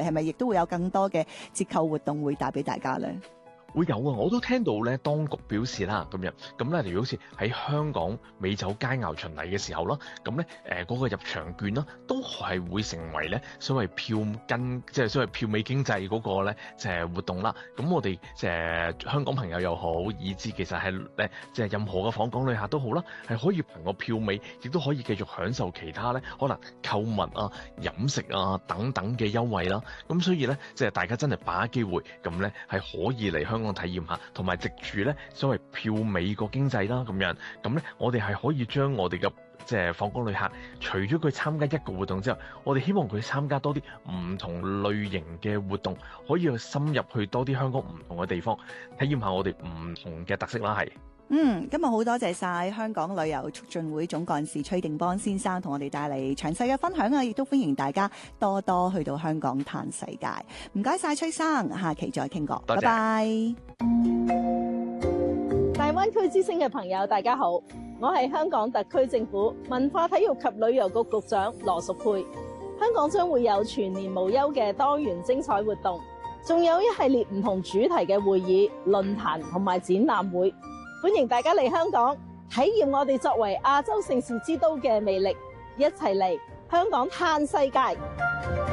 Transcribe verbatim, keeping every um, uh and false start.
係咪亦都會有更多嘅折扣活動會帶俾大家咧？ 會有啊，我都聽到咧，當局表示啦，咁樣咁咧，例如好似喺香港美酒佳肴巡禮嘅時候啦，咁咧誒嗰個入場券啦，都係會成為咧所謂票根，即係所謂票尾經濟嗰個咧就係活動啦。咁我哋即係香港朋友又好，以至其實係誒即係任何嘅訪港旅客都好啦，係可以憑個票尾，亦都可以繼續享受其他咧可能購物啊、飲食啊等等嘅優惠啦。咁所以咧，即係大家真係把握機會，咁咧係可以嚟香港體驗下，同埋藉住咧所謂票尾個經濟啦，咁樣咁咧，我哋係可以將我哋嘅即係訪港旅客，除咗佢參加一個活動之後，我哋希望佢參加多啲唔同類型嘅活動，可以去深入去多啲香港唔同嘅地方，體驗下我哋唔同嘅特色啦，係。 嗯，今日好多謝晒香港旅遊促進會總幹事崔定邦先生同我哋帶嚟詳細嘅分享啊，亦都歡迎大家多多去到香港嘆世界。唔該晒崔生，下期再傾過，拜拜。 大灣區之星嘅朋友，大家好，我係香港特區政府文化體育及旅遊局局長羅淑佩。香港將會有全年無休嘅多元精彩活動，仲有一系列唔同主題嘅會議、論壇同埋展覽會。歡迎大家嚟香港體驗我哋作為亞洲盛事之都嘅魅力，一齊嚟香港嘆世界。